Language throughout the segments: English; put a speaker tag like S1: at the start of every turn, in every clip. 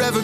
S1: forever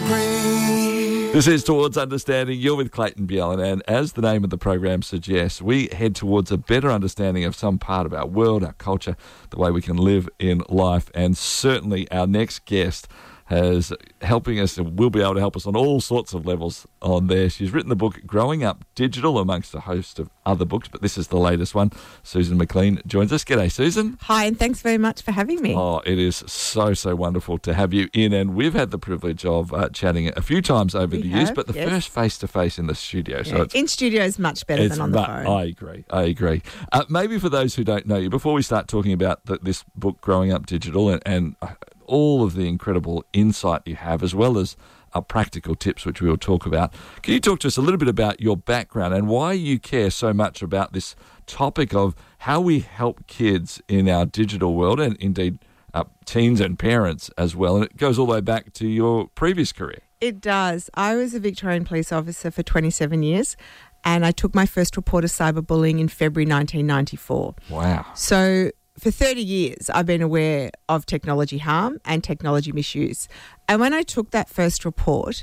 S1: green.
S2: This is Towards Understanding. You're with Clayton Bjelland, and as the name of the program suggests, we head towards a better understanding of some part of our world, our culture, the way we can live in life. And certainly our next guest is helping us and will be able to help us on all sorts of levels on there. She's written the book Growing Up Digital, amongst a host of other books, but this is the latest one. Susan McLean joins us. G'day, Susan.
S3: Hi, and thanks very much for having me.
S2: Oh, it is so wonderful to have you in, and we've had the privilege of chatting a few times over the years, but the first face-to-face in the studio. So
S3: in studio is much better than on the phone.
S2: I agree. Maybe for those who don't know you, before we start talking about this book, Growing Up Digital, and all of the incredible insight you have, as well as practical tips, which we will talk about. Can you talk to us a little bit about your background and why you care so much about this topic of how we help kids in our digital world, and indeed teens and parents as well? And it goes all the way back to your previous career.
S3: It does. I was a Victorian police officer for 27 years, and I took my first report of cyberbullying in February 1994.
S2: Wow.
S3: So for 30 years, I've been aware of technology harm and technology misuse. And when I took that first report,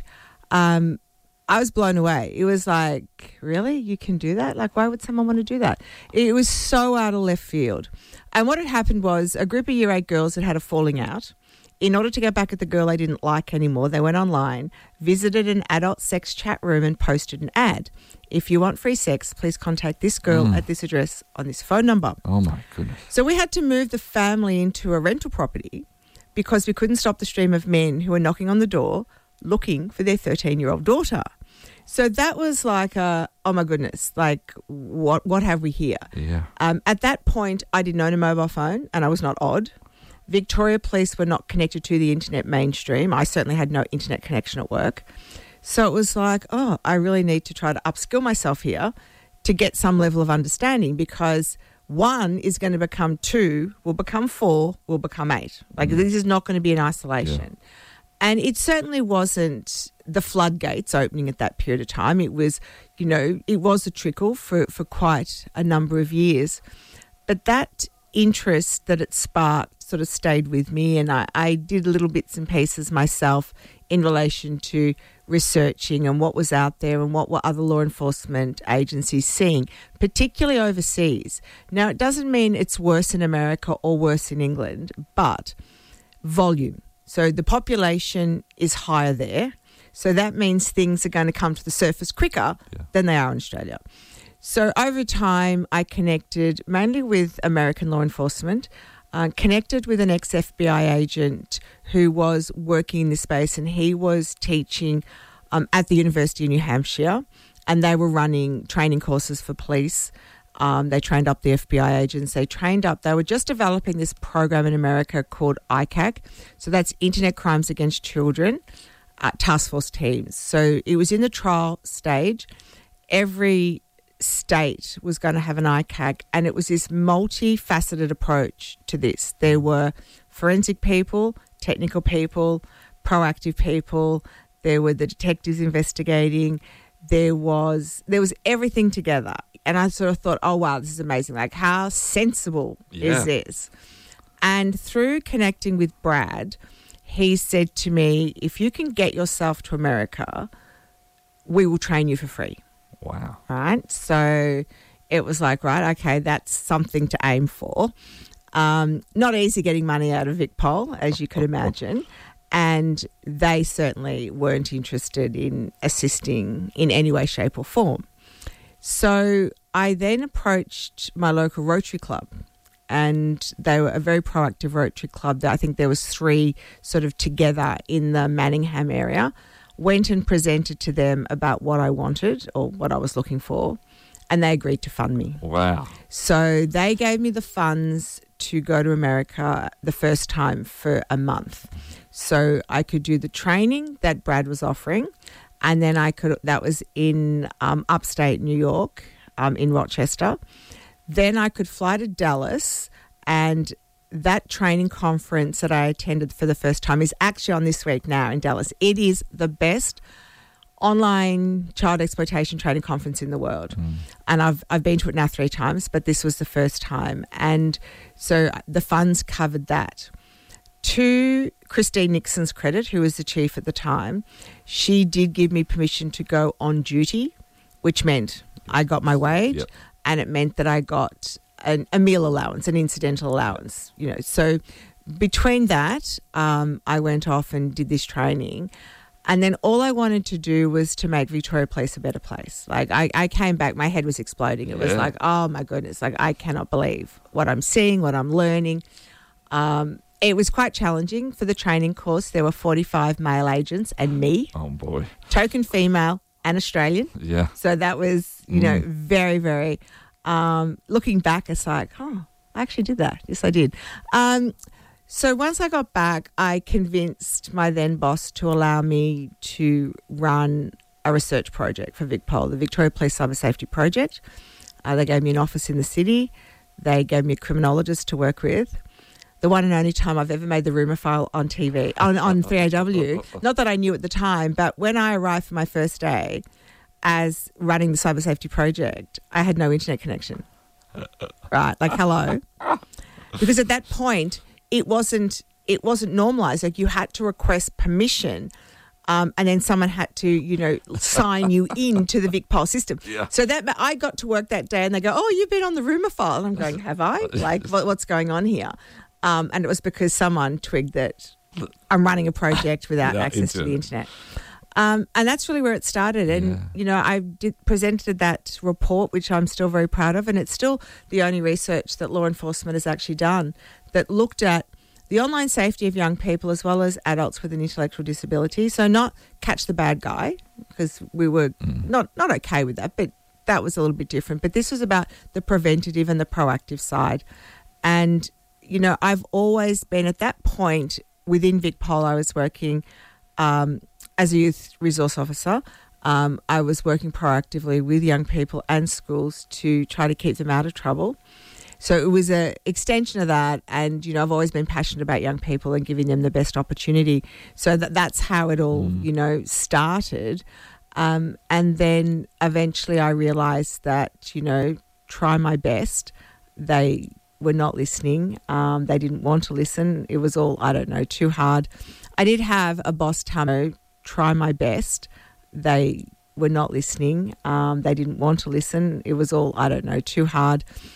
S3: I was blown away. It was like, really? You can do that? Like, why would someone want to do that? It was so out of left field. And what had happened was a group of Year 8 girls had a falling out. In order to get back at the girl they didn't like anymore, they went online, visited an adult sex chat room and posted an ad. If you want free sex, please contact this girl at this address on this phone number.
S2: Oh, my goodness.
S3: So we had to move the family into a rental property because we couldn't stop the stream of men who were knocking on the door looking for their 13-year-old daughter. So that was like, oh, my goodness, like, what have we here?
S2: Yeah.
S3: At that point, I didn't own a mobile phone, and I was not odd. Victoria Police were not connected to the internet mainstream. I certainly had no internet connection at work. So it was like, oh, I really need to try to upskill myself here to get some level of understanding, because 1 is going to become 2, will become 4, will become 8. Like, this is not going to be in isolation. Yeah. And it certainly wasn't the floodgates opening at that period of time. It was, it was a trickle for quite a number of years. But that interest that it sparked sort of stayed with me, and I did little bits and pieces myself in relation to researching and what was out there and what were other law enforcement agencies seeing, particularly overseas. Now, it doesn't mean it's worse in America or worse in England, but volume. So the population is higher there, so that means things are going to come to the surface quicker than they are in Australia. So over time, I connected mainly with American law enforcement, connected with an ex-FBI agent who was working in this space, and he was teaching at the University of New Hampshire, and they were running training courses for police. They trained up the FBI agents. They were just developing this program in America called ICAC. So that's Internet Crimes Against Children Task Force Teams. So it was in the trial stage. Every state was going to have an ICAC, and it was this multifaceted approach to this. There were forensic people, technical people, proactive people. There were the detectives investigating. There was everything together. And I sort of thought, oh, wow, this is amazing. Like, how sensible is this? And through connecting with Brad, he said to me, if you can get yourself to America, we will train you for free.
S2: Wow.
S3: Right? So it was like, right, okay, that's something to aim for. Not easy getting money out of VicPol, as you could imagine. And they certainly weren't interested in assisting in any way, shape or form. So I then approached my local Rotary Club, and they were a very proactive Rotary Club. I think there was 3 sort of together in the Manningham area. Went and presented to them about what I wanted or what I was looking for, and they agreed to fund me.
S2: Wow.
S3: So they gave me the funds to go to America the first time for a month. So I could do the training that Brad was offering, and then that was in upstate New York, in Rochester. Then I could fly to Dallas, and that training conference that I attended for the first time is actually on this week now in Dallas. It is the best online child exploitation training conference in the world. And I've been to it now 3 times, but this was the first time. And so the funds covered that. To Christine Nixon's credit, who was the chief at the time, she did give me permission to go on duty, which meant I got my wage,
S2: Yep.
S3: and it meant that I got a meal allowance, an incidental allowance. So between that, I went off and did this training. And then all I wanted to do was to make Victoria Police a better place. Like, I came back, my head was exploding. It was
S2: Yeah.
S3: like, oh, my goodness, like, I cannot believe what I'm seeing, what I'm learning. It was quite challenging. For the training course, there were 45 male agents and me,
S2: Oh, boy.
S3: token female and Australian.
S2: Yeah.
S3: So that was, very, very, looking back, it's like, oh, I actually did that. Yes, I did. So once I got back, I convinced my then boss to allow me to run a research project for VicPol, the Victoria Police Cyber Safety Project. They gave me an office in the city. They gave me a criminologist to work with. The one and only time I've ever made the rumour file on TV, on 3AW. Not that I knew at the time, but when I arrived for my first day as running the Cyber Safety Project, I had no internet connection. Right, like, hello. Because at that point, it wasn't normalised. Like, you had to request permission, and then someone had to, sign you into the VicPol system.
S2: Yeah.
S3: So that I got to work that day, and they go, "Oh, you've been on the rumour file." And I'm going, "Have I? Like, what's going on here?" And it was because someone twigged that I'm running a project without access to the internet. And that's really where it started. And, I presented that report, which I'm still very proud of, and it's still the only research that law enforcement has actually done that looked at the online safety of young people as well as adults with an intellectual disability. So not catch the bad guy, because we were not okay with that, but that was a little bit different. But this was about the preventative and the proactive side. And, I've always been at that point within VicPol. I was working as a youth resource officer. I was working proactively with young people and schools to try to keep them out of trouble. So it was an extension of that, and, I've always been passionate about young people and giving them the best opportunity. So that's how it all, started. And then eventually I realised that, try my best. They were not listening. They didn't want to listen. It was all, too hard. I did have a boss tell me, try my best. They were not listening. They didn't want to listen. It was all, too hard.